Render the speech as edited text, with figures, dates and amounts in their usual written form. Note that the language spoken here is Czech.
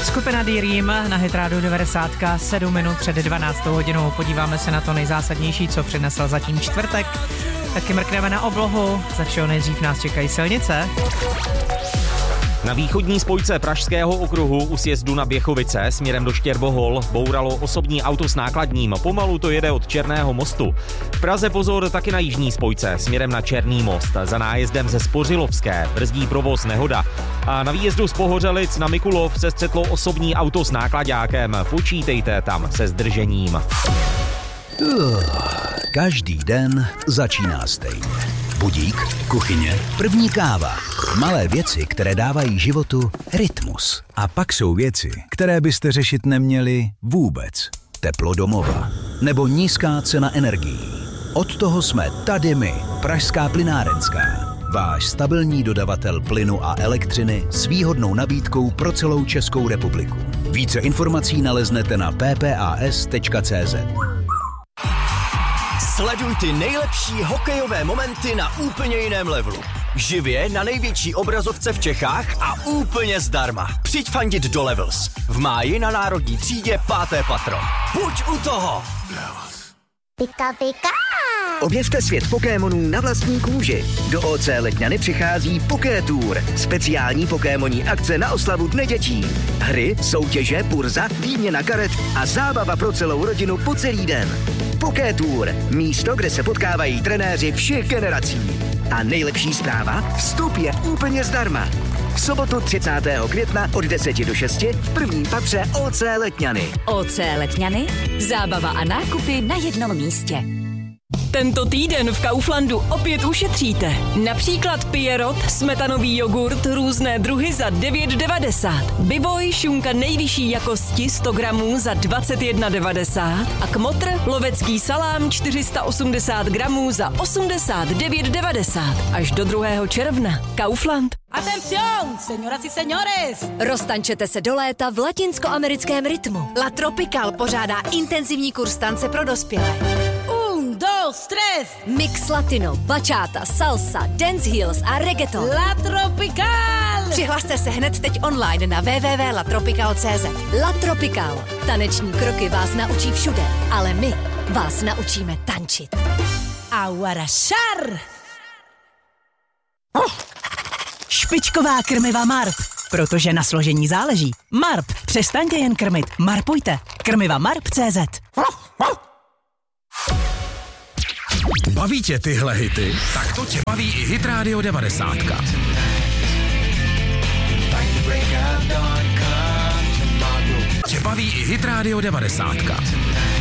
Skupina D-Ream na Hit Radio 90, 7 minut před 12 hodinou. Podíváme se na to nejzásadnější, co přinesl zatím čtvrtek. Taky mrkneme na oblohu, ze všeho nejdřív nás čekají silnice. Na východní spojce Pražského okruhu u sjezdu na Běchovice směrem do Štěrbohol bouralo osobní auto s nákladním. Pomalu to jede od Černého mostu. V Praze pozor taky na jižní spojce směrem na Černý most. Za nájezdem ze Spořilovské brzdí provoz nehoda. A na výjezdu z Pohořelic na Mikulov se střetlo osobní auto s nákladákem. Počítejte tam se zdržením. Každý den začíná stejně. Budík, kuchyně, první káva. Malé věci, které dávají životu rytmus. A pak jsou věci, které byste řešit neměli vůbec. Teplo domova nebo nízká cena energií. Od toho jsme tady my, Pražská plynárenská. Váš stabilní dodavatel plynu a elektřiny s výhodnou nabídkou pro celou Českou republiku. Více informací naleznete na ppas.cz. Sleduj ty nejlepší hokejové momenty na úplně jiném levelu. Živě na největší obrazovce v Čechách a úplně zdarma. Přijď fandit do Levels. V máji na Národní třídě 5. patro. Buď u toho! Pika pika! Objevte svět Pokémonů na vlastní kůži. Do OC Letňany přichází Pokétour. Speciální pokémonní akce na oslavu Dne dětí. Hry, soutěže, burza, výměna karet a zábava pro celou rodinu po celý den. Pokétour. Místo, kde se potkávají trenéři všech generací. A nejlepší zpráva? Vstup je úplně zdarma. V sobotu 30. května od 10 do 6 v prvním patře OC Letňany. OC Letňany. Zábava a nákupy na jednom místě. Tento týden v Kauflandu opět ušetříte. Například Pierrot, smetanový jogurt, různé druhy za 9,90. Bivoj, šunka nejvyšší jakosti 100 gramů za 21,90. A Kmotr, lovecký salám 480 gramů za 89,90. Až do 2. června. Kaufland. Atención, señoras y señores! Roztančete se do léta v latinskoamerickém rytmu. La Tropical pořádá intenzivní kurz tance pro dospělé. 1, 2, 3. Mix latino, bachata, salsa, danceheels a reggaeton. La Tropical! Přihlaste se hned teď online na www.latropical.cz. La Tropical. Taneční kroky vás naučí všude, ale my vás naučíme tančit. Aguarašar! Špičková krmiva Marp, protože na složení záleží. Marp, přestaňte jen krmit, marpujte. Krmiva Marp.cz. Baví tě tyhle hity? Tak to tě baví i Hit Radio 90. Tě baví i Hit Radio 90.